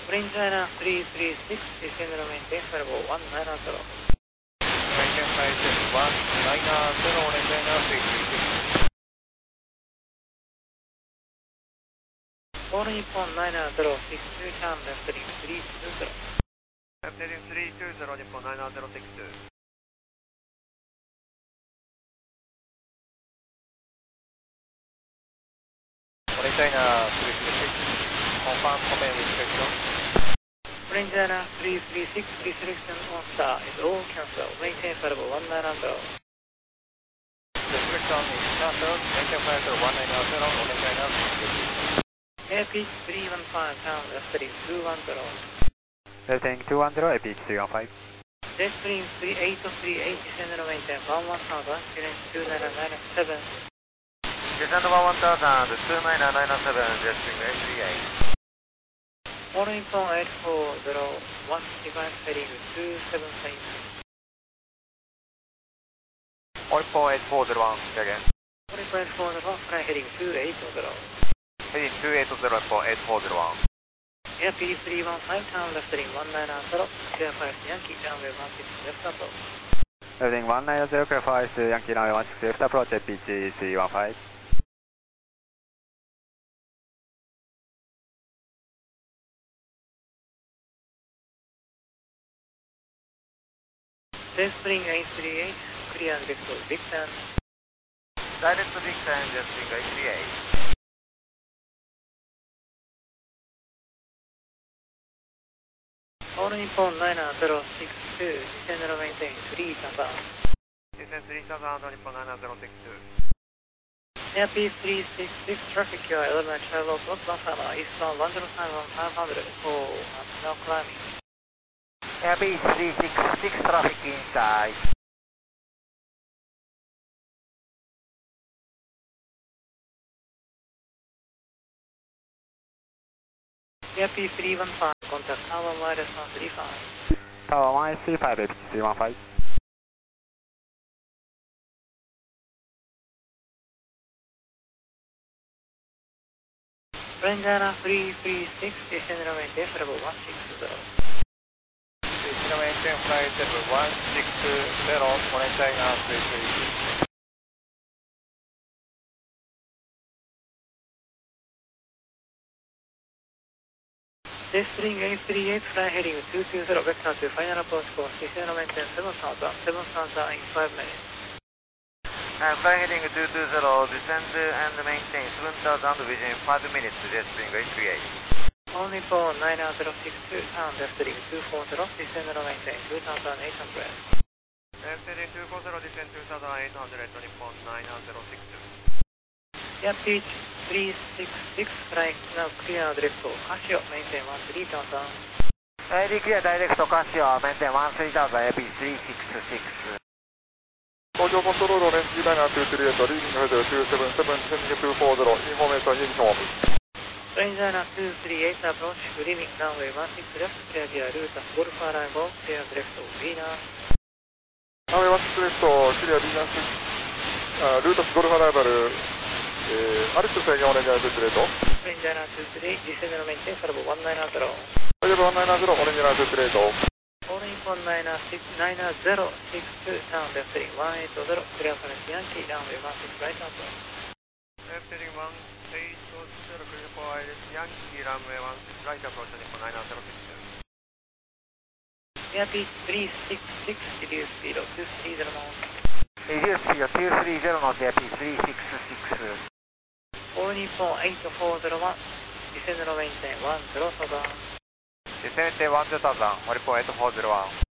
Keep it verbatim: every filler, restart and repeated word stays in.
Green China three three six, descend and maintain level one nine zero. Maintain flight one nine zero, Orange China three three six. All Nippon nine zero six two, turn left heading three two zero. Left heading three two zero, Nippon nine zero six two. Orange China three three six, confirm comment with selection. Orange China three three six, deselection on star is all cancel. Maintain level one nine zero. The selection is cancelled. Maintain flight one nine zero, Orange China three three six. Airpeak three one five, turn left heading two one zero. Left heading two one zero, Airpeak three one five. Jetstream three eight three eight, descend and maintain one one thousand, current two nine nine seven. Descend one one thousand, two nine nine seven, Jetstream eight three eight. All Nippon eight four zero one, device heading two seven five. All Nippon eight four zero one, again. All Nippon eight four zero one, fly heading two eight zero. Heading two eight zero for eight four zero one. Airpeak three one five, turn left heading one nine zero, clear five Yankee, runway one six left approach. Left heading one nine zero, clear five Yankee, runway one six left approach, Airpeak three one five. Jetstream eight three eight, clear direct to Big Ten. Direct to Big Ten, Jetstream eight three eight. All Nippon nine zero six two, descend and maintain three thousand. Descend three thousand, Nippon nine zero six two. Airpeak three six six, traffic Q I eleven, travel block Buffalo, eastbound one zero five one five hundred, for now climbing. Airpeak three six six, traffic inside. Airpeak three one five, contact Tower minus one three five. Tower one three five, Airpeak three one five. Orange China three three six, descend and maintain level one six zero. Descend and maintain flight level one six zero, Orange China three three six. Jetstream eight three eight, fly heading two two zero, vector to final approach course, descend and maintain seven thousand, seven thousand in five minutes. And fly heading two two zero, descend and maintain seven thousand within five minutes, Jetstream eight three eight. All Nippon nine zero six two, turn left heading two four zero, descend and maintain two thousand eight hundred. Left heading two four zero, descend two thousand eight hundred, Nippon nine zero six two. Airpeak three six six, flying now clear direct to Casio, maintain one three thousand. Airpeak clear direct to Casio, maintain one three thousand, Airpeak three six six. Audio control, Orange China two three eight, leading header two seven seven, descending two four zero, information uniform. Orange China two three eight, approach, leaving runway one six left, clear via route of Golf arrival, clear direct to Venus. Runway one six left, clear Venus, uh, route of Golf arrival, uh, altitude flying Orange China two three eight. Orange China two three eight, descend and maintain level one nine zero. Level one nine zero, Orange China two three eight. All Nippon nine zero six two, turn left heading one eight zero, clear for Yankee, runway one six right approach. Left heading one eight zero, clear for Yankee, runway one six right approach, Nippon nine zero six two. Airpeak three six six, reduce speed of two three zero knots. Reduce speed of two three zero knots, Airpeak three six six. All Nippon eight four zero one, descend and maintain one zero thousand. Descend one zero thousand, Nippon eight four zero one.